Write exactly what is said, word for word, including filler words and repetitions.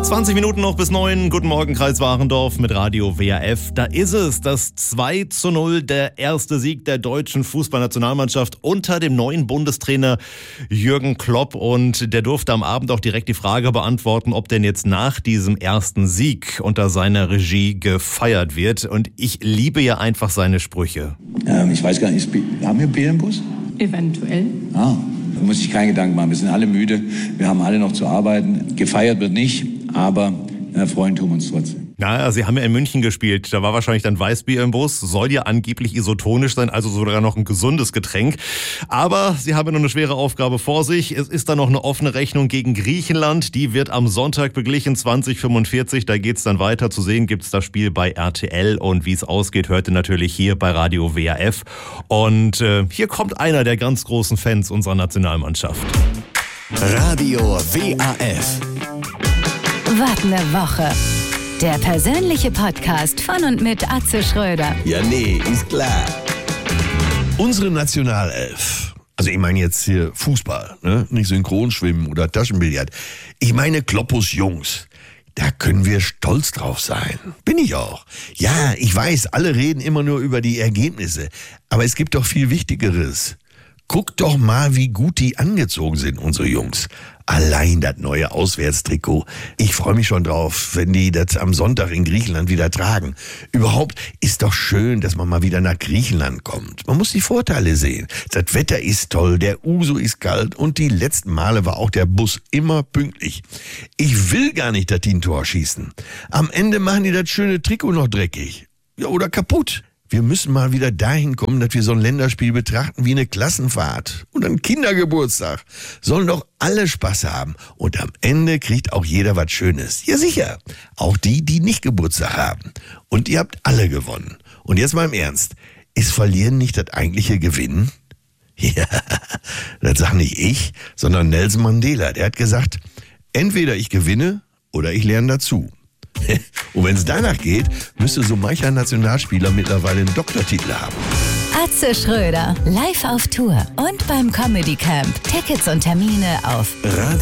zwanzig Minuten noch bis neun. Guten Morgen, Kreis Warendorf mit Radio W R F. Da ist es, das zwei zu null, der erste Sieg der deutschen Fußballnationalmannschaft unter dem neuen Bundestrainer Jürgen Klopp. Und der durfte am Abend auch direkt die Frage beantworten, ob denn jetzt nach diesem ersten Sieg unter seiner Regie gefeiert wird. Und ich liebe ja einfach seine Sprüche. Ähm, ich weiß gar nicht, ist, haben wir Bier im Bus? Eventuell. Ah, da muss ich keinen Gedanken machen. Wir sind alle müde, wir haben alle noch zu arbeiten. Gefeiert wird nicht, aber äh, freuen tun wir uns trotzdem. Naja, Sie haben ja in München gespielt. Da war wahrscheinlich dann Weißbier im Bus. Soll ja angeblich isotonisch sein, also sogar noch ein gesundes Getränk. Aber Sie haben ja noch eine schwere Aufgabe vor sich. Es ist da noch eine offene Rechnung gegen Griechenland. Die wird am Sonntag beglichen, zwanzig fünfundvierzig. Da geht's dann weiter. Zu sehen gibt's das Spiel bei R T L. Und wie es ausgeht, hört ihr natürlich hier bei Radio W R F. Und äh, hier kommt einer der ganz großen Fans unserer Nationalmannschaft. Radio W A F. Was ne Woche. Der persönliche Podcast von und mit Atze Schröder. Ja, nee, ist klar. Unsere Nationalelf, also ich meine jetzt hier Fußball, ne? Nicht Synchronschwimmen oder Taschenbillard. Ich meine Kloppus Jungs. Da können wir stolz drauf sein. Bin ich auch. Ja, ich weiß, alle reden immer nur über die Ergebnisse. Aber es gibt doch viel Wichtigeres. Guck doch mal, wie gut die angezogen sind, unsere Jungs. Allein das neue Auswärtstrikot. Ich freue mich schon drauf, wenn die das am Sonntag in Griechenland wieder tragen. Überhaupt ist doch schön, dass man mal wieder nach Griechenland kommt. Man muss die Vorteile sehen. Das Wetter ist toll, der Uso ist kalt und die letzten Male war auch der Bus immer pünktlich. Ich will gar nicht, dass die ein Tor schießen. Am Ende machen die das schöne Trikot noch dreckig. Ja, oder kaputt. Wir müssen mal wieder dahin kommen, dass wir so ein Länderspiel betrachten wie eine Klassenfahrt und einen Kindergeburtstag. Sollen doch alle Spaß haben und am Ende kriegt auch jeder was Schönes. Ja sicher, auch die, die nicht Geburtstag haben. Und ihr habt alle gewonnen. Und jetzt mal im Ernst, ist Verlieren nicht das eigentliche Gewinnen? Ja, das sag nicht ich, sondern Nelson Mandela. Der hat gesagt, entweder ich gewinne oder ich lerne dazu. Und wenn es danach geht, müsste so mancher Nationalspieler mittlerweile einen Doktortitel haben. Atze Schröder, live auf Tour und beim Comedy Camp. Tickets und Termine auf Radio